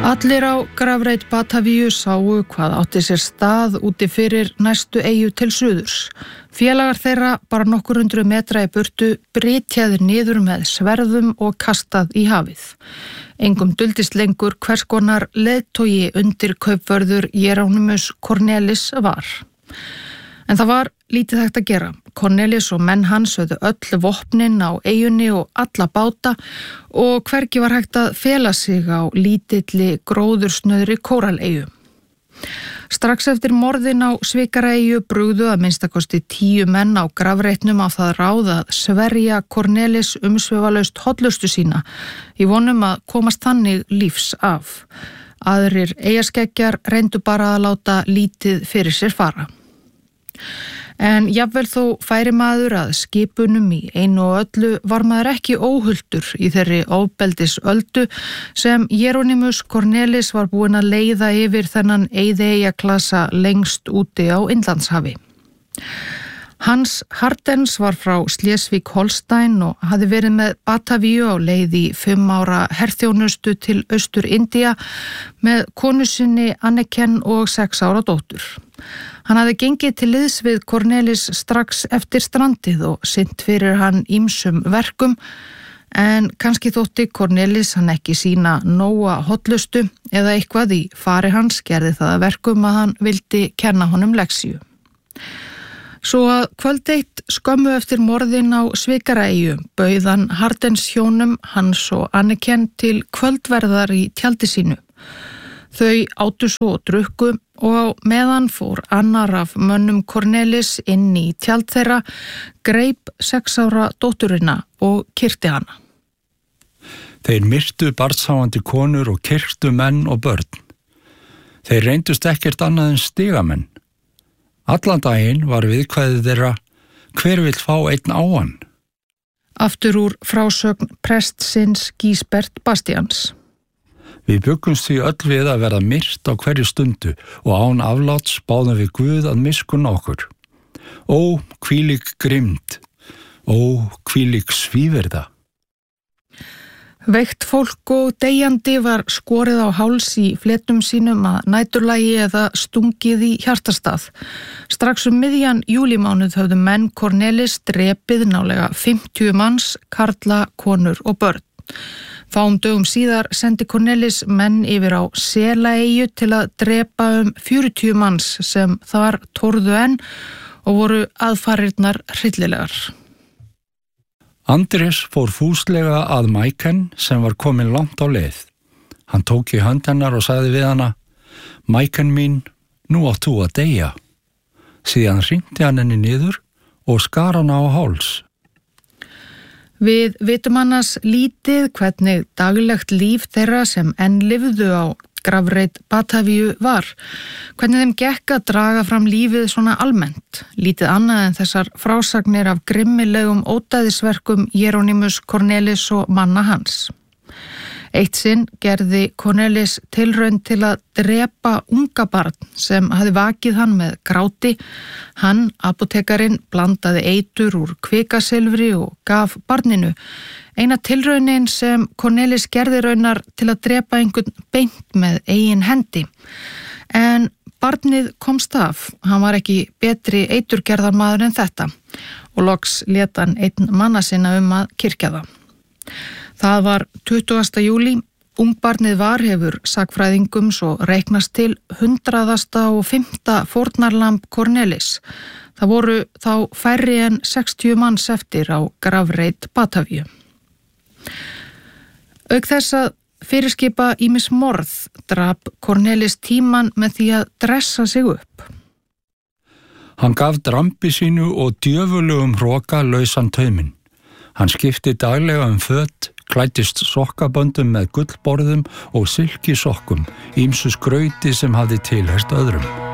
Allir á grafreit Batavíu sáu hvað átti sér stað úti fyrir næstu eyju til suðurs. Félagar þeirra bara nokkur 100 metra í burtu brytjaðir niður með sverðum og kastað í hafið. Engum duldist lengur hvers konar leiðtogi undir kaupvörður Hieronymus Cornelis var. En það var lítið hægt að gera. Cornelis og menn hans höfðu öll vopnin á eyjunni og alla báta og hvergi var hægt að fela sig á lítilli gróðursnauðri kóraleyju. Strax eftir morðin á Svikareyju brugðu að minnstakosti 10 menn á grafreitnum á það ráð að sverja Cornelis umsvifalaust hollustu sína í vonum að komast þannig lífs af. Aðrir eyjaskeggjar reyndu bara að láta lítið fyrir sér fara. En jafnvel þó færi maður að skipunum í einu og öllu var maður ekki óhultur í þeirri ofbeldisöldu sem Hieronymus Cornelis var búinn að leiða yfir þennan eyðieyjaklasa lengst úti á Indlandshafi. Hans Hardens var frá Schleswig-Holstein og hafði verið með Batavíu á leið í 5 ára herþjónustu til Austur-Indía með konu sinni Anneken og 6 ára dóttur. Hann hafði gengið til liðs við Cornelis strax eftir strandið og sinnt fyrir hann ýmsum verkum, en kannski þótti Cornelis hann ekki sína nóga hollustu eða eitthvað í fari hans gerði það að verkum að hann vildi kenna honum leksíu. Svo að kvöld eitt skömmu eftir morðin á Svikareyju bauð hann Hardens hjónum, Hans og Anneken, til kvöldverðar í tjaldi sínu. Þau átu svo og drukku og á meðan fór annar af mönnum Cornelis inn í tjald þeirra, greip 6 ára dótturina og kyrkti hana. Þeir myrtu barnsáandi konur og kyrktu menn og börn. Þeir reyndust ekkert annað en stigamenn. Allan daginn var viðkvæðið þeirra, hver vill fá einn á hann? Aftur úr frásögn prestsins Gisbert Bastians. Við byggumst því öll við að verða myrt á hverju stundu og án afláts báðum við Guð að miskunna okkur. Ó, hvílík grimmd, ó, hvílík svívirða. Veikt fólk og deyjandi var skorið á háls í fletum sínum að næturlagi eða stungið í hjartastað. Strax miðjan júlímánuð höfðu menn Cornelis drepið nálega 50 manns, karla, konur og börn. Fáum dögum síðar sendi Cornelis menn yfir á Selaeyju til að drepa 40 manns sem þar tórðu enn og voru aðfarirnar hryllilegar. Andrés fór fúslega að Maiken sem var komin langt á leið. Hann tók í hönd hennar og sagði við hana: Maiken mín, nú átt þú að deyja. Síðan hringdi hann henni niður og skar hana á háls. Við vitum annars lítið hvernig daglegt líf þeirra sem enn lifðu á grafreit Batavíu var, hvernig þeim gekk að draga fram lífið svona almennt, lítið annað en þessar frásagnir af grimmilegum ódæðisverkum Hieronymus Cornelis og manna hans. Eitt sinn gerði Cornelis tilraun til að drepa unga barn sem hafði vakið hann með gráti. Hann, apótekarinn, blandaði eitur úr kvikasilfri og gaf barninu. Eina tilraunin sem Cornelis gerði raunar til að drepa einhvern beint með eigin hendi. En barnið komst af, hann var ekki betri eiturgerðarmaður en þetta og loks lét hann einn manna sinna að kyrkja það. Það var 20. júlí, ungbarnið var hefur sakfræðingum svo reiknast til 105. fórnarlamb Cornelis. Það voru þá færri en 60 manns eftir á grafreit Batavíu. Auk þess að fyrirskipa ýmis morð drap Cornelis tímann með því að dressa sig upp. Hann gaf drambi sínu og djöfulugum hroka lausan tauminn. Hann skipti daglega föt, klæddist sokkaböndum með gullborðum og silkisokkum, ýmsu skrauti sem hafði tilheyrt öðrum.